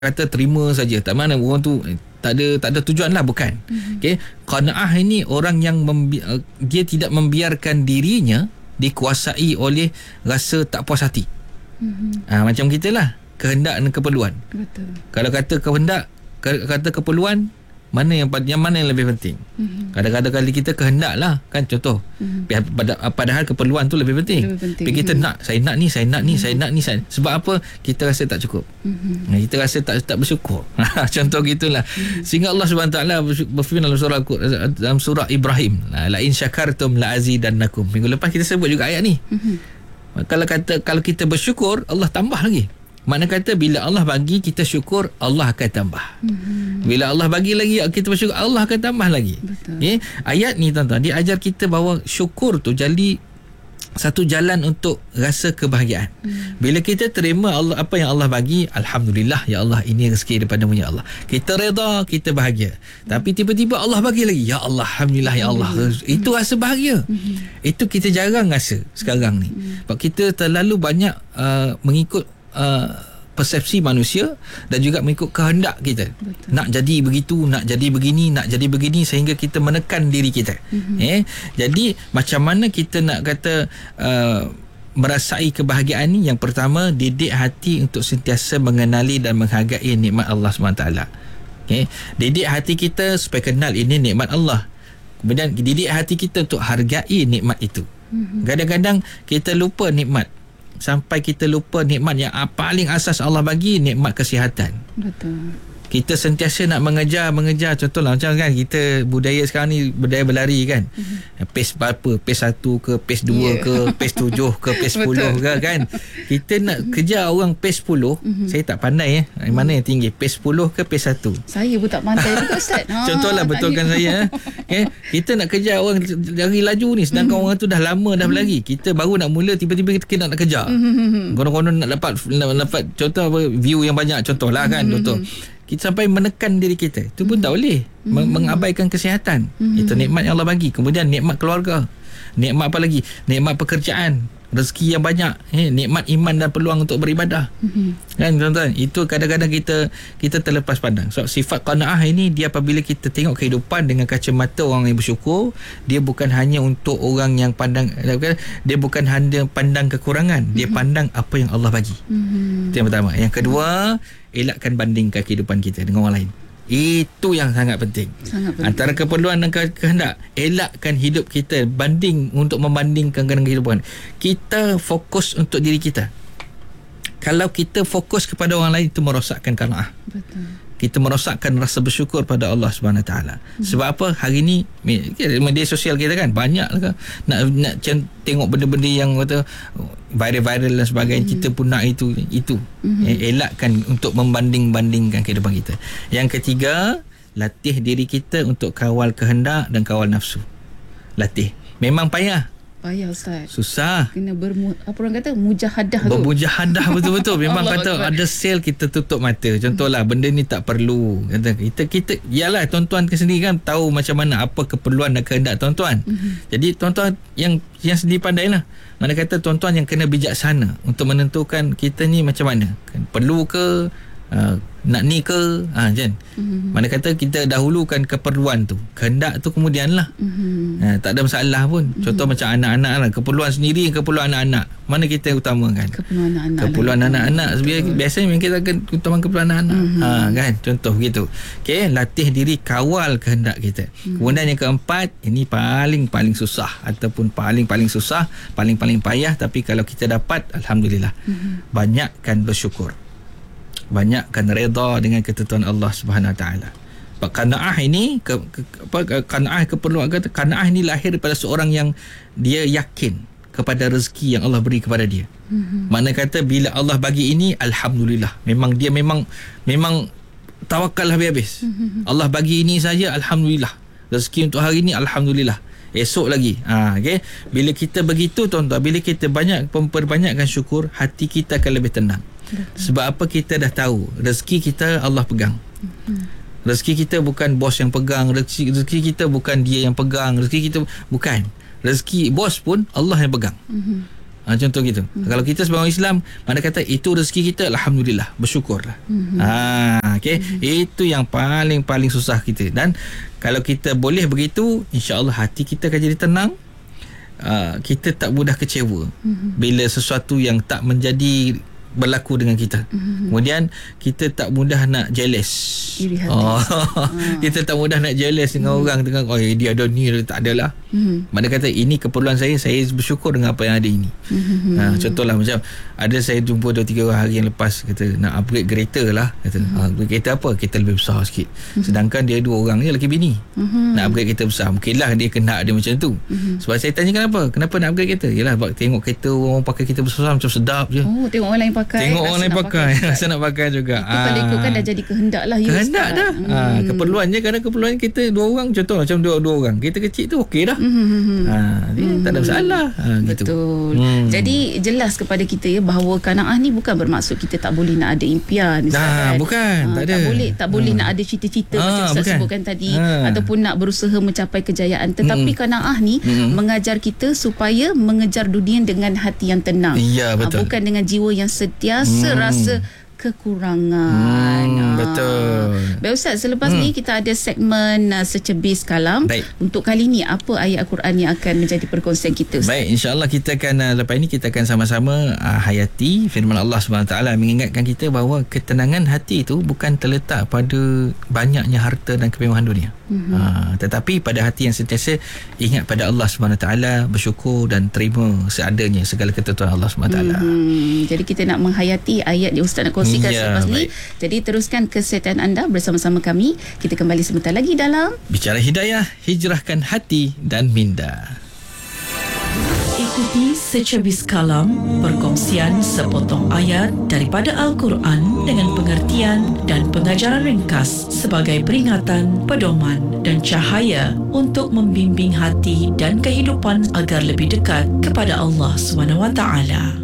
kata terima saja, tak mana orang tu tak ada tujuan lah, bukan. Okey, qanaah ini orang yang dia tidak membiarkan dirinya dikuasai oleh rasa tak puas hati. Macam kita lah, kehendak dan keperluan. Betul. Kalau kata kehendak, kata keperluan, mana yang lebih penting? Kadang-kadang kali kita kehendak lah, kan, contoh. Padahal keperluan tu lebih penting. Tapi kita saya nak ni. Sebab apa? Kita rasa tak cukup. Kita rasa tak bersyukur. Contoh gitulah. Sehingga Allah SWT berfirman dalam surah Ibrahim, la in syakartum la azidannakum. Minggu lepas kita sebut juga ayat ni. Kalau kita bersyukur, Allah tambah lagi. Makna kata bila Allah bagi kita syukur, Allah akan tambah. Bila Allah bagi lagi kita bersyukur, Allah akan tambah lagi. Ayat ni tuan-tuan, dia ajar kita bahawa syukur tu jadi satu jalan untuk rasa kebahagiaan. Bila kita terima Allah, apa yang Allah bagi, alhamdulillah ya Allah, ini rezeki daripada-Mu ya Allah. Kita reda, kita bahagia. Tapi tiba-tiba Allah bagi lagi, ya Allah, alhamdulillah ya Allah. Itu rasa bahagia. Itu kita jarang rasa sekarang ni. Sebab kita terlalu banyak mengikut persepsi manusia dan juga mengikut kehendak kita. Betul. Nak jadi begitu, nak jadi begini, sehingga kita menekan diri kita. Jadi macam mana kita nak kata merasai kebahagiaan ni? Yang pertama, didik hati untuk sentiasa mengenali dan menghargai nikmat Allah SWT. Didik hati kita supaya kenal ini nikmat Allah. Kemudian didik hati kita untuk hargai nikmat itu. Kadang-kadang kita lupa nikmat, sampai kita lupa nikmat yang paling asas Allah bagi, nikmat kesihatan. Betul. Kita sentiasa nak mengejar. Contohlah macam kan kita budaya sekarang ni, budaya berlari kan. Pace berapa? Pace 1 ke pace 2 ke pace 7 ke pace 10 ke kan. Kita nak kejar orang pace 10. Saya tak pandai mana yang tinggi, pace 10 ke pace 1. Saya pun tak pandai juga Ustaz. Contohlah, betulkan saya. Kita nak kejar orang lari laju ni, sedangkan orang tu dah lama dah berlari. Kita baru nak mula, tiba-tiba kita nak kejar. Konon-konon nak dapat contoh view yang banyak, contohlah kan, contoh. Kita sampai menekan diri kita. Itu pun tak boleh. Mengabaikan kesihatan. Itu nikmat yang Allah bagi. Kemudian nikmat keluarga. Nikmat apa lagi? Nikmat pekerjaan. Rezeki yang banyak. Nikmat iman dan peluang untuk beribadah. Kan tuan-tuan? Itu kadang-kadang kita terlepas pandang. So, sifat qanaah ini, dia apabila kita tengok kehidupan dengan kacamata orang yang bersyukur, dia bukan hanya untuk orang yang pandang, dia bukan hanya pandang kekurangan, dia pandang apa yang Allah bagi. Itu yang pertama. Yang kedua, elakkan bandingkan kehidupan kita dengan orang lain. Itu yang sangat penting. Antara keperluan dan kehendak, elakkan hidup kita untuk membandingkan dengan kehidupan. Kita fokus untuk diri kita. Kalau kita fokus kepada orang lain, itu merosakkan qanaah. Betul. Kita merosakkan rasa bersyukur pada Allah SWT. Sebab apa? Hari ni media sosial kita kan banyak lah, nak tengok benda-benda yang kata viral dan sebagainya. Kita pun nak itu. Elakkan untuk membanding-bandingkan kehidupan kita. Yang ketiga, latih diri kita untuk kawal kehendak dan kawal nafsu. Latih. Memang payah Ustaz. Susah. Kena orang kata mujahadah tu. Bermujahadah betul-betul. Memang kata ada sel kita tutup mata. Contohlah, benda ni tak perlu. Kita yalah, tuan-tuan sendiri kan tahu macam mana apa keperluan dan kehendak tuan-tuan. Jadi tuan-tuan yang sendiri pandailah. Mana kata tuan-tuan yang kena bijaksana untuk menentukan kita ni macam mana. Perlu ke? Nak ni ke? Kan? Mana kata kita dahulukan keperluan tu, kehendak tu kemudian lah. Tak ada masalah pun. Contoh macam anak-anak lah, keperluan sendiri, keperluan anak-anak, mana kita utamakan? Keperluan anak-anak. Biasanya kita akan utamakan keperluan anak-anak. Kan? Contoh begitu. Latih diri kawal kehendak kita. Kemudian yang keempat, ini paling susah, ataupun paling susah, paling payah, tapi kalau kita dapat, alhamdulillah. Banyakkan bersyukur, banyakkan reda dengan ketentuan Allah Subhanahu Wa Taala. Qanaah ini qanaah keperluan, qanaah ini lahir daripada seorang yang dia yakin kepada rezeki yang Allah beri kepada dia. Mana kata bila Allah bagi ini, alhamdulillah. Memang tawakal habis-habis. Allah bagi ini saja, alhamdulillah. Rezeki untuk hari ini, alhamdulillah. Esok lagi. Bila kita begitu tuan-tuan, bila kita memperbanyakkan syukur, hati kita akan lebih tenang. Sebab apa? Kita dah tahu rezeki kita Allah pegang. Rezeki kita bukan bos yang pegang. Rezeki kita bukan dia yang pegang. Rezeki kita bukan. Rezeki bos pun Allah yang pegang. Contoh gitu. Kalau kita sebagai orang Islam, mana kata itu rezeki kita, alhamdulillah, bersyukurlah. Okay. Itu yang paling susah kita. Dan kalau kita boleh begitu, insya-Allah hati kita akan jadi tenang. Kita tak mudah kecewa bila sesuatu yang tak menjadi berlaku dengan kita. Kemudian kita tak mudah nak jealous. Kita tak mudah nak jealous dengan orang dengan dia ada ni, dia tak adalah. Mana kata ini keperluan saya bersyukur dengan apa yang ada ini. Contohlah macam ada saya jumpa 2-3 hari yang lepas kata nak upgrade kereta lah, kata upgrade kereta apa, kereta lebih besar sikit. Sedangkan dia 2 orang ni lelaki bini nak upgrade kereta besar. Mungkinlah dia kena dia macam tu. Sebab saya tanya kenapa nak upgrade kereta? Yalah sebab tengok kereta orang pakai kereta besar macam sedap je. Tengok orang lain pakai. Tengok orang lain pakai. Rasa nak pakai juga. Itu kalau ikutkan dah jadi kehendak lah. Kehendak dah. Keperluannya, kadang keperluan kita 2 orang, contoh macam 2 orang. Kereta kecil tu okey dah. Tak ada masalah. Betul. Jadi jelas kepada kita ya bahawa qanaah ni bukan bermaksud kita tak boleh nak ada impian. Bukan. Tak ada. Tak boleh nak ada cita-cita macam Ustaz sebutkan tadi, ataupun nak berusaha mencapai kejayaan. Tetapi qanaah ni mengajar kita supaya mengejar dunia dengan hati yang tenang. Ya, betul. Bukan dengan jiwa yang sentiasa rasa kekurangan. Betul. Baik Ustaz, selepas ni kita ada segmen secebis kalam. Baik. Untuk kali ni apa ayat Al-Quran yang akan menjadi perkongsian kita, Ustaz? Baik, insya-Allah kita akan lepas ini kita akan sama-sama hayati firman Allah SWT mengingatkan kita bahawa ketenangan hati itu bukan terletak pada banyaknya harta dan kemewahan dunia. Tetapi pada hati yang sentiasa ingat pada Allah SWT, bersyukur dan terima seadanya segala ketentuan Allah SWT. Jadi kita nak menghayati ayat yang Ustaz nak kongsikan selepas ni. Jadi teruskan kesihatan anda bersama-sama kami. Kita kembali sebentar lagi dalam Bicara Hidayah, hijrahkan hati dan minda. Ikuti secebis kalam, perkongsian sepotong ayat daripada Al-Quran dengan pengertian dan pengajaran ringkas sebagai peringatan, pedoman dan cahaya untuk membimbing hati dan kehidupan agar lebih dekat kepada Allah SWT.